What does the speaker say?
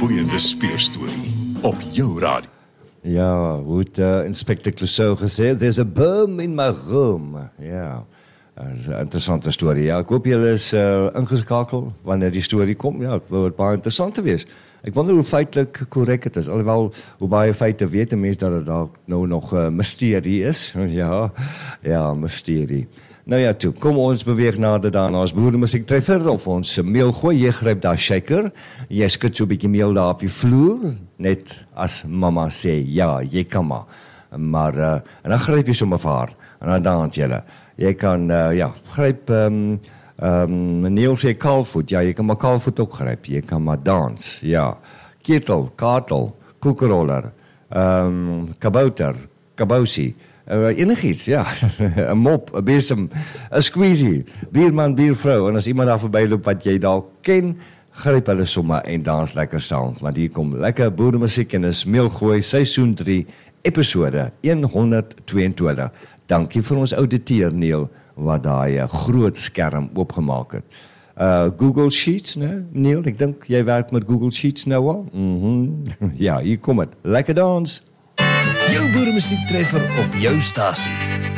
boeiende speurstorie op jou radio. Ja, hoe het Inspector Clouseau gesê, there's a bum in my room. Ja, een interessante storie. Ja, ek hoop julle is ingeskakel wanneer die storie kom. Ja, het word baie interessant te wees. Ek wonder hoe feitlik korrek het is, alhoewel hoe baie feite weet 'n mens dat het dalk nou nog mysterie is. Ja, mysterie. Nou ja, toe, kom ons beweeg nader daarna ons boeremusiek treffer of ons meel gooi, jy gryp daar shaker, jy skud so 'n bietjie meel daar op die vloer, net as mama sê, ja, jy kan maar, en dan gryp jy sommer vir haar, en dan dans jylle. Jy kan, gryp, Neil sê kaalvoet, ja, jy kan maar kaalvoet ook gryp, jy kan maar dans, ja, ketel, katel, koekeroller, kabouter, kabousie, enigiets, ja, 'n mop, 'n besem, 'n squeezie, bierman, biervrou, en as iemand daar verbyloop wat jy dalk ken, gryp hulle sommer en dans lekker saam, want hier kom lekker boeremusiek en is Meelgooi seisoen 3, episode 122. Dankie vir ons ouditeur, Neil, wat daai groot skerm oopgemaak het. Google Sheets, né? Neil, ek dink jy werk met Google Sheets nou al? Ja, hier kom het. Lekker dans! Jou boeremusiek treffer op jou stasie.